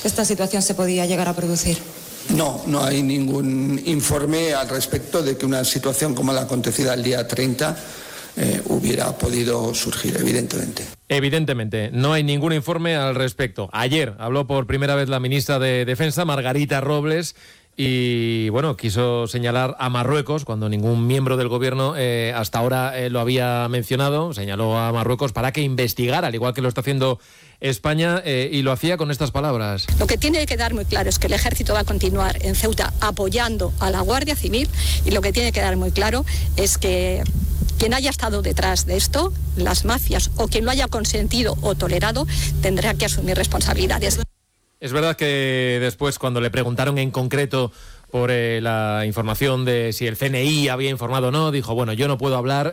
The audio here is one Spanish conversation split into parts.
esta situación se podía llegar a producir. No hay ningún informe al respecto de que una situación como la acontecida el día 30 hubiera podido surgir, evidentemente. Evidentemente, no hay ningún informe al respecto. Ayer habló por primera vez la ministra de Defensa, Margarita Robles, y bueno, quiso señalar a Marruecos, cuando ningún miembro del gobierno hasta ahora lo había mencionado. Señaló a Marruecos para que investigara, al igual que lo está haciendo España, y lo hacía con estas palabras. Lo que tiene que quedar muy claro es que el ejército va a continuar en Ceuta apoyando a la Guardia Civil, y lo que tiene que quedar muy claro es que quien haya estado detrás de esto, las mafias o quien lo haya consentido o tolerado, tendrá que asumir responsabilidades. Es verdad que después, cuando le preguntaron en concreto por la información de si el CNI había informado o no, dijo, bueno, yo no puedo hablar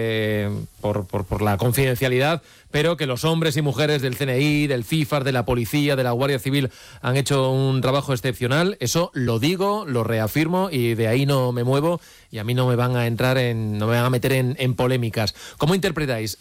por la confidencialidad, pero que los hombres y mujeres del CNI, del CIFAR, de la policía, de la Guardia Civil han hecho un trabajo excepcional. Eso lo digo, lo reafirmo, y de ahí no me muevo, y a mí no me van a meter en polémicas. ¿Cómo interpretáis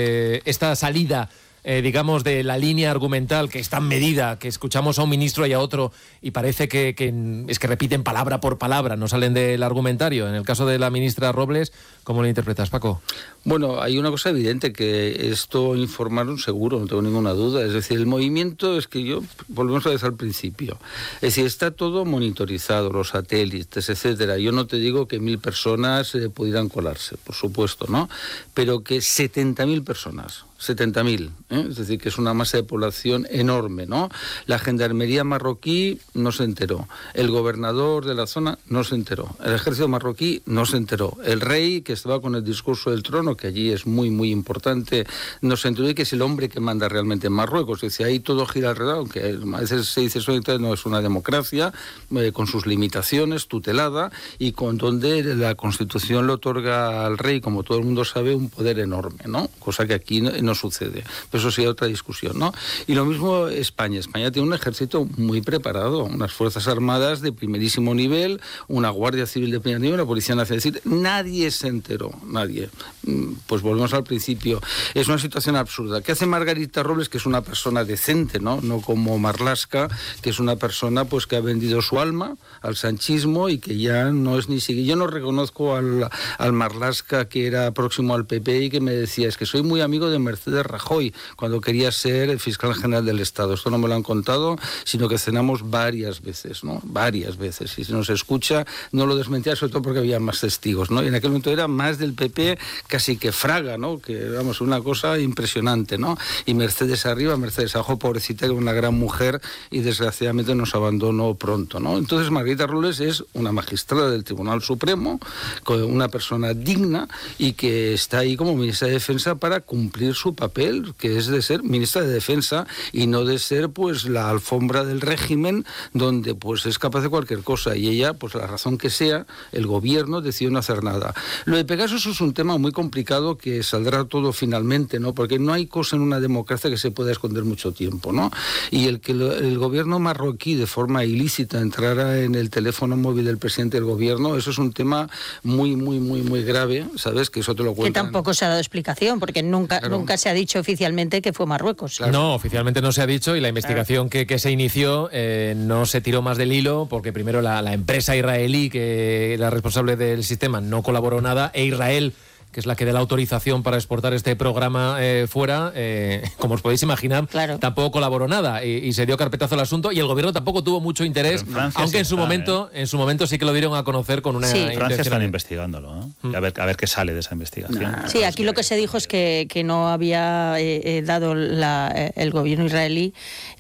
esta salida, digamos, de la línea argumental que es tan medida, que escuchamos a un ministro y a otro y parece que es que repiten palabra por palabra, no salen del argumentario? En el caso de la ministra Robles, ¿cómo lo interpretas, Paco? Bueno, hay una cosa evidente, que esto informaron seguro, no tengo ninguna duda. Es decir, el movimiento es que volvemos a decir al principio, es decir, está todo monitorizado, los satélites, etcétera. Yo no te digo que 1.000 personas pudieran colarse, por supuesto, ¿no? Pero que 70.000 personas... 70.000, es decir, que es una masa de población enorme, ¿no? La gendarmería marroquí no se enteró, el gobernador de la zona no se enteró, el ejército marroquí no se enteró, el rey, que estaba con el discurso del trono, que allí es muy, muy importante, no se enteró, y que es el hombre que manda realmente en Marruecos. Es decir, ahí todo gira alrededor, aunque a veces se dice eso, no es una democracia, con sus limitaciones, tutelada, y con donde la Constitución le otorga al rey, como todo el mundo sabe, un poder enorme, ¿no? Cosa que aquí no sucede, pero eso sería otra discusión, ¿no? Y lo mismo España tiene un ejército muy preparado, unas fuerzas armadas de primerísimo nivel, una guardia civil de primer nivel, una policía nacional. Es decir, nadie se enteró, nadie. Pues volvemos al principio, es una situación absurda. ¿Qué hace Margarita Robles, que es una persona decente, no como Marlaska, que es una persona pues que ha vendido su alma al sanchismo y que ya no es ni siquiera... Yo no reconozco al Marlaska que era próximo al PP y que me decía, es que soy muy amigo de Mercedes Rajoy, cuando quería ser el fiscal general del Estado. Esto no me lo han contado, sino que cenamos varias veces, ¿no? Varias veces. Y si nos escucha, no lo desmentía, sobre todo porque había más testigos, ¿no? Y en aquel momento era más del PP, casi que Fraga, ¿no? Que, vamos, una cosa impresionante, ¿no? Y Mercedes arriba, Mercedes abajo, pobrecita, que era una gran mujer y desgraciadamente nos abandonó pronto, ¿no? Entonces Margarita Robles es una magistrada del Tribunal Supremo, una persona digna y que está ahí como ministra de Defensa para cumplir su papel, que es de ser ministra de Defensa y no de ser pues la alfombra del régimen donde pues es capaz de cualquier cosa, y ella, pues la razón que sea, el gobierno decidió no hacer nada. Lo de Pegasus es un tema muy complicado que saldrá todo finalmente, ¿no? Porque no hay cosa en una democracia que se pueda esconder mucho tiempo, ¿no? Y el que el gobierno marroquí de forma ilícita entrara en el teléfono móvil del presidente del gobierno, eso es un tema muy, muy, muy, muy grave, ¿sabes? Que eso te lo cuentan. Que tampoco se ha dado explicación, porque nunca se ha dicho oficialmente que fue Marruecos. Claro. No, oficialmente no se ha dicho, y la investigación que se inició no se tiró más del hilo, porque primero la empresa israelí, que era responsable del sistema, no colaboró nada, e Israel, que es la que da la autorización para exportar este programa fuera, como os podéis imaginar, claro, tampoco colaboró nada, y se dio carpetazo al asunto, y el gobierno tampoco tuvo mucho interés, aunque en su momento sí que lo dieron a conocer con una En Francia están investigándolo, ¿no? A ver qué sale de esa investigación. Sí, aquí lo que se dijo es que no había dado el gobierno israelí,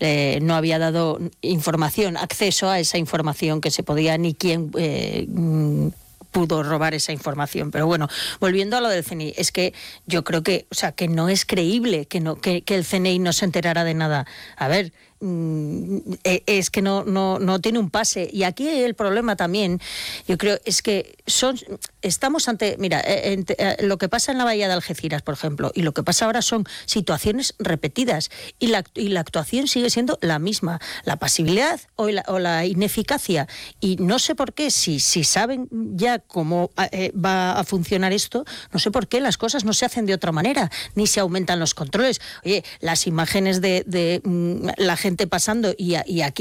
no había dado acceso a esa información, que se podía, ni quién pudo robar esa información. Pero bueno, volviendo a lo del CNI, es que yo creo que, o sea, que no es creíble que el CNI no se enterara de nada. A ver, es que no tiene un pase. Y aquí el problema también, yo creo, es que estamos ante, mira, lo que pasa en la bahía de Algeciras, por ejemplo, y lo que pasa ahora son situaciones repetidas, y la actuación sigue siendo la misma, la pasividad o la ineficacia. Y no sé por qué, si saben ya cómo va a funcionar esto, no sé por qué las cosas no se hacen de otra manera, ni se aumentan los controles. Oye, las imágenes de la gente pasando y aquí